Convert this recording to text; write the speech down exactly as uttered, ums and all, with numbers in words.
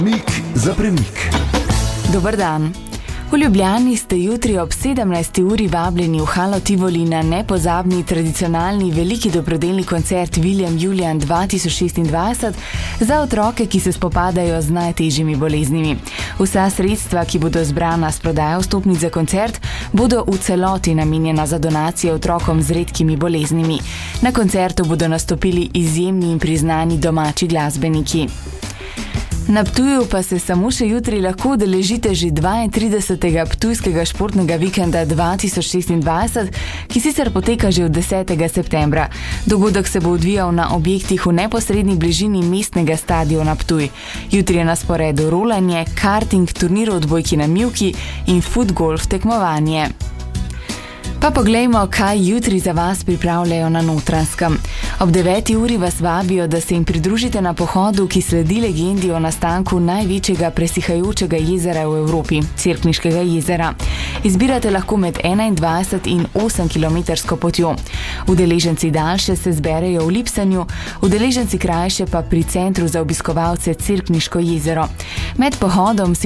Mik za premik. Dober dan. V Ljubljani ste jutri ob sedemnajsti uri vabljeni v Halo Tivoli na nepozabni tradicionalni veliki dobrodelni koncert William Julian dva tisoč šestindvajset za otroke, ki se spopadajo z najtežjimi boleznimi. Vsa sredstva, ki bodo zbrana s prodajo vstopnic za koncert, bodo v celoti namenjena za donacije otrokom z redkimi boleznimi. Na koncertu bodo nastopili izjemni in priznani domači glasbeniki. Na Ptuju pa se samo še jutri lahko udeležite že dvaintridesetega Ptujskega športnega vikenda dva tisoč šestindvajset, ki sicer poteka že od desetega septembra. Dogodek se bo odvijal na objektih v neposredni bližini mestnega stadiona Ptuj. Jutri je na sporedu rolanje, karting, turnir odbojki na mivki in futgolf tekmovanje. Pa poglejmo, kaj jutri za vas pripravljajo na Notranjskem. Ob deveti uri vas vabijo, da se jim pridružite na pohodu, ki sledi legendi o nastanku največjega presihajočega jezera v Evropi, Cerkniškega jezera. Izbirate lahko med enaindvajset in osemkilometrsko potjo. Udeleženci daljše se zberejo v Lipsanju, udeleženci krajše pa pri centru za obiskovalce Cerkniško jezero. Med pohodom si